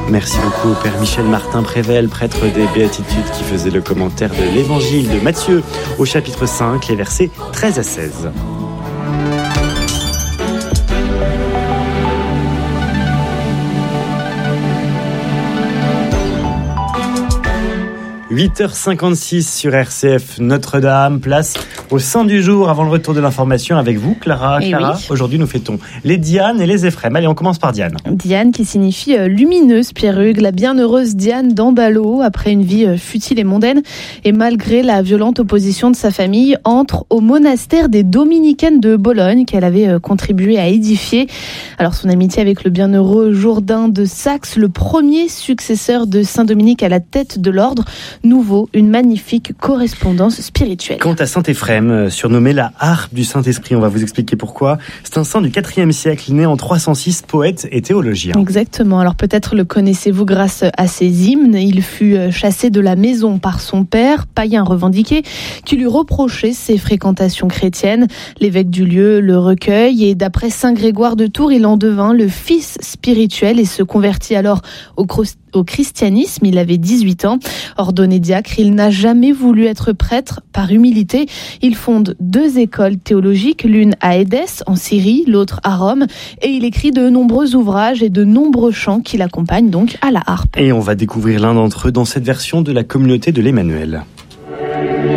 Merci beaucoup au Père Michel Martin-Prével, prêtre des Béatitudes, qui faisait le commentaire de l'évangile de Matthieu au chapitre 5, les versets 13 à 16. 8h56 sur RCF Notre-Dame, place au Saint du jour avant le retour de l'information avec vous, Clara. Oui. Aujourd'hui nous fêtons les Diane et les Éphrem. Allez, on commence par Diane. Diane qui signifie lumineuse, Pierrugue, la bienheureuse Diane d'Andalo, après une vie futile et mondaine, et malgré la violente opposition de sa famille, entre au monastère des Dominicaines de Bologne qu'elle avait contribué à édifier. Alors son amitié avec le bienheureux Jourdain de Saxe, le premier successeur de Saint-Dominique à la tête de l'ordre, nouveau, une magnifique correspondance spirituelle. Quant à Saint Éphrem, surnommé la harpe du Saint-Esprit, on va vous expliquer pourquoi. C'est un saint du IVe siècle, né en 306, poète et théologien. Exactement, alors peut-être le connaissez-vous grâce à ses hymnes. Il fut chassé de la maison par son père, païen revendiqué, qui lui reprochait ses fréquentations chrétiennes. L'évêque du lieu le recueille et d'après saint Grégoire de Tours, il en devint le fils spirituel et se convertit alors au christianisme. Il avait 18 ans. Ordonné diacre, il n'a jamais voulu être prêtre par humilité. Il fonde 2 écoles théologiques, l'une à Édesse, en Syrie, l'autre à Rome. Et il écrit de nombreux ouvrages et de nombreux chants qui l'accompagnent donc à la harpe. Et on va découvrir l'un d'entre eux dans cette version de la communauté de l'Emmanuel.